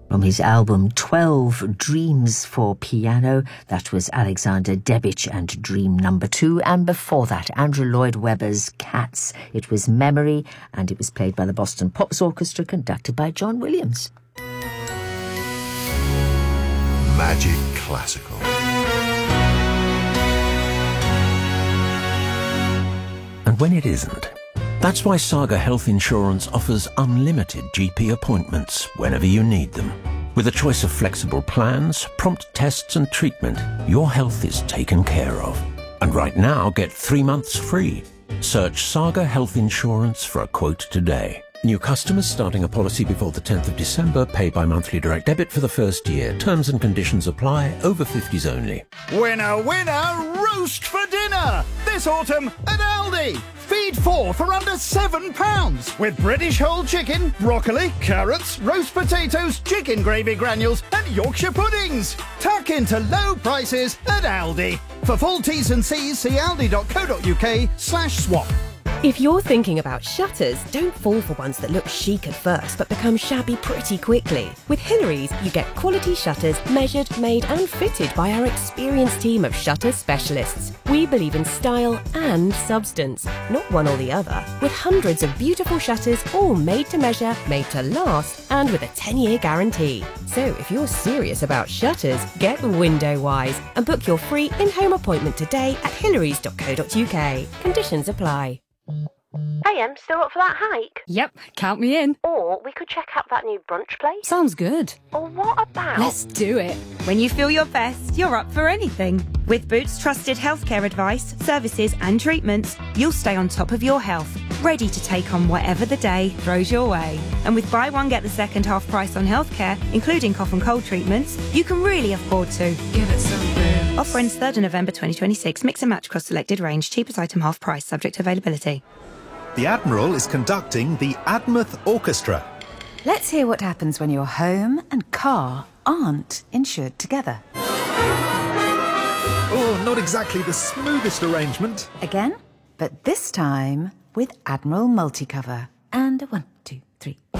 From his album 12 Dreams for Piano, that was Alexander Debich and Dream Number 2, and before that, Andrew Lloyd Webber's Cats. It was Memory, and it was played by the Boston Pops Orchestra, conducted by John Williams. Magic Classical. And when it isn't. That's why Saga Health Insurance offers unlimited GP appointments whenever you need them. With a choice of flexible plans, prompt tests and treatment, your health is taken care of. And right now, get 3 months free. Search Saga Health Insurance for a quote today. New customers starting a policy before the 10th of December pay by monthly direct debit for the first year. Terms and conditions apply. Over 50s only. Winner, winner, roast for dinner! This autumn at Aldi! Feed 4 for under £7 with British whole chicken, broccoli, carrots, roast potatoes, chicken gravy granules and Yorkshire puddings. Tuck into low prices at Aldi. For full T's and C's, see aldi.co.uk/swap. If you're thinking about shutters, don't fall for ones that look chic at first but become shabby pretty quickly. With Hillary's, you get quality shutters measured, made and fitted by our experienced team of shutter specialists. We believe in style and substance, not one or the other. With hundreds of beautiful shutters, all made to measure, made to last, and with a 10-year guarantee. So if you're serious about shutters, get window-wise and book your free in-home appointment today at hillarys.co.uk. Conditions apply. Hey, still up for that hike? Yep, count me in. Or we could check out that new brunch place. Sounds good. Or what about... Let's do it. When you feel your best, you're up for anything. With Boots trusted healthcare advice, services and treatments, you'll stay on top of your health, ready to take on whatever the day throws your way. And with buy one, get the second half price on healthcare, including cough and cold treatments, you can really afford to. Give it some Boots. Offer ends 3rd of November 2026. Mix and match across selected range. Cheapest item half price, subject to availability. The Admiral is conducting the Admouth Orchestra. Let's hear what happens when your home and car aren't insured together. Oh, not exactly the smoothest arrangement. Again, but this time with Admiral Multicover. And 1, 2, 3, 4.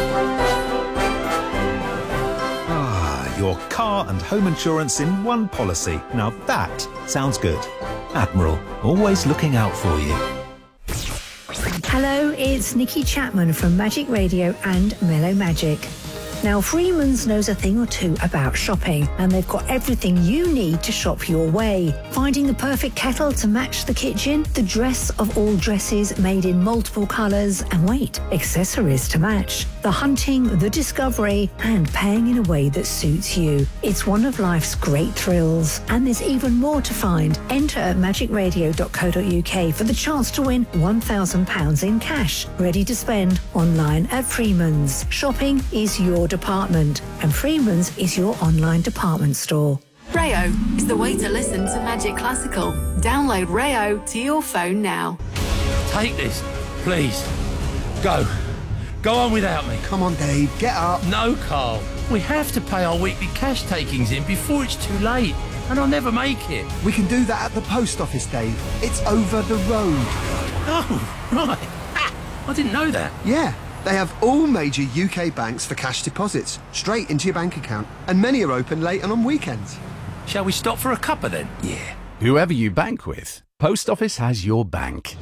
Ah, your car and home insurance in one policy. Now that sounds good. Admiral, always looking out for you. Hello, it's Nikki Chapman from Magic Radio and Mellow Magic. Now, Freeman's knows a thing or two about shopping, and they've got everything you need to shop your way. Finding the perfect kettle to match the kitchen, the dress of all dresses made in multiple colours, and wait, accessories to match. The hunting, the discovery, and paying in a way that suits you. It's one of life's great thrills, and there's even more to find. Enter at magicradio.co.uk for the chance to win £1,000 in cash, ready to spend online at Freeman's. Shopping is your department, and Freeman's is your online department store. Rayo is the way to listen to Magic Classical. Download Rayo to your phone now. Take this, please. Go. Go on without me. Come on, Dave, get up. No, Carl. We have to pay our weekly cash takings in before it's too late, and I'll never make it. We can do that at the post office, Dave. It's over the road. Oh, right. I didn't know that. Yeah. They have all major UK banks for cash deposits, straight into your bank account. And many are open late and on weekends. Shall we stop for a cuppa then? Yeah. Whoever you bank with, Post Office has your bank.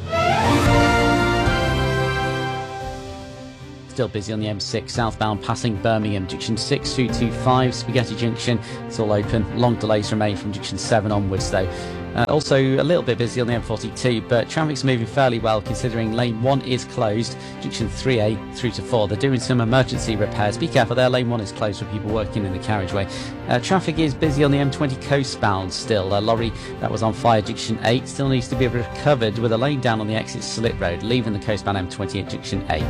Still busy on the M6 southbound passing Birmingham, junction 6225, Spaghetti Junction. It's all open. Long delays remain from junction 7 onwards though. Also a little bit busy on the M42, but traffic's moving fairly well considering lane 1 is closed, junction 3A through to 4. They're doing some emergency repairs. Be careful there, lane 1 is closed for people working in the carriageway. Traffic is busy on the M20 coastbound still. A lorry that was on fire junction 8 still needs to be recovered with a lane down on the exit Slit Road, leaving the coastbound M20 at junction 8.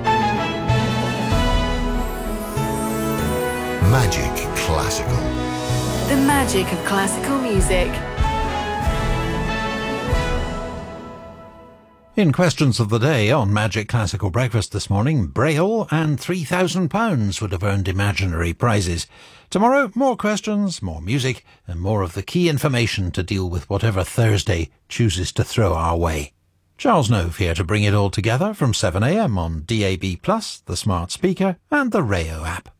Magic Classical. The magic of classical music. In Questions of the Day on Magic Classical Breakfast this morning, Braille and £3,000 would have earned imaginary prizes. Tomorrow, more questions, more music, and more of the key information to deal with whatever Thursday chooses to throw our way. Charles Nove here to bring it all together from 7am on DAB+, the smart speaker, and the Rayo app.